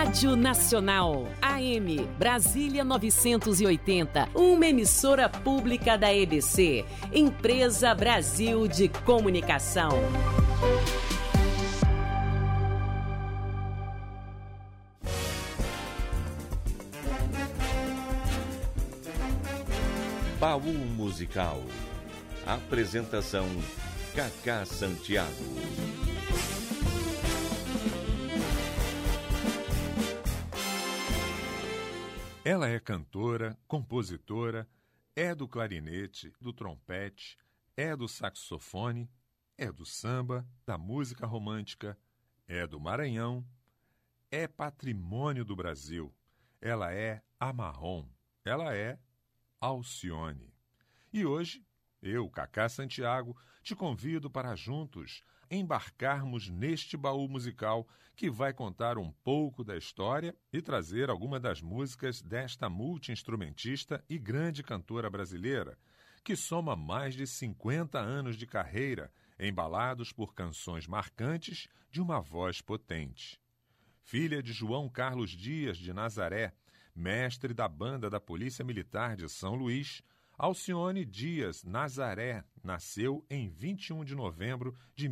Rádio Nacional, AM, Brasília 980, uma emissora pública da EBC, Empresa Brasil de Comunicação. Baú Musical. Apresentação: Cacá Santiago. Ela é cantora, compositora, é do clarinete, do trompete, é do saxofone, é do samba, da música romântica, é do Maranhão, é patrimônio do Brasil. Ela é a Marrom, ela é Alcione. E hoje, eu, Cacá Santiago, te convido para juntos embarcarmos neste baú musical que vai contar um pouco da história e trazer algumas das músicas desta multi-instrumentista e grande cantora brasileira, que soma mais de 50 anos de carreira, embalados por canções marcantes de uma voz potente. Filha de João Carlos Dias de Nazaré, mestre da banda da Polícia Militar de São Luís, Alcione Dias Nazaré nasceu em 21 de novembro de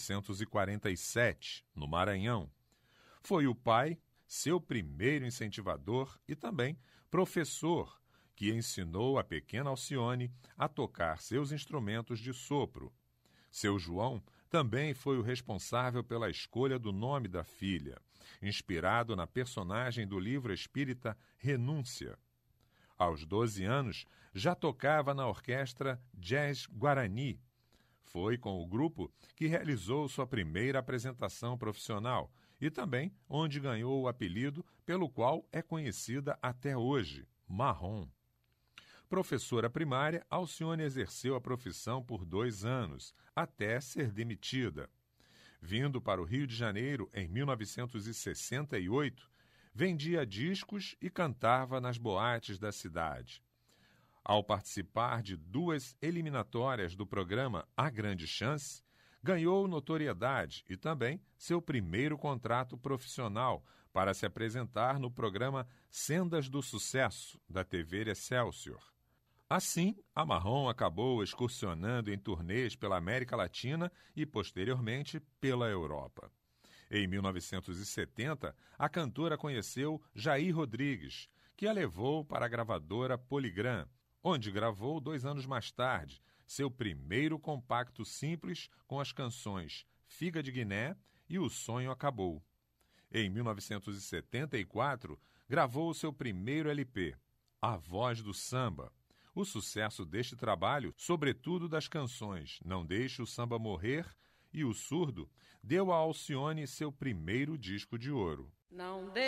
1947, no Maranhão. Foi o pai, seu primeiro incentivador e também professor, que ensinou a pequena Alcione a tocar seus instrumentos de sopro. Seu João também foi o responsável pela escolha do nome da filha, inspirado na personagem do livro espírita Renúncia. Aos 12 anos, já tocava na orquestra Jazz Guarani. Foi com o grupo que realizou sua primeira apresentação profissional e também onde ganhou o apelido pelo qual é conhecida até hoje, Marrom. Professora primária, Alcione exerceu a profissão por 2 anos, até ser demitida. Vindo para o Rio de Janeiro em 1968, vendia discos e cantava nas boates da cidade. Ao participar de 2 eliminatórias do programa A Grande Chance, ganhou notoriedade e também seu primeiro contrato profissional para se apresentar no programa Sendas do Sucesso, da TV Excelsior. Assim, a Marrom acabou excursionando em turnês pela América Latina e, posteriormente, pela Europa. Em 1970, a cantora conheceu Jair Rodrigues, que a levou para a gravadora Polygram, onde gravou 2 anos mais tarde seu primeiro compacto simples com as canções Figa de Guiné e O Sonho Acabou. Em 1974, gravou seu primeiro LP, A Voz do Samba. O sucesso deste trabalho, sobretudo das canções Não Deixe o Samba Morrer e O Surdo, deu a Alcione seu primeiro disco de ouro. Não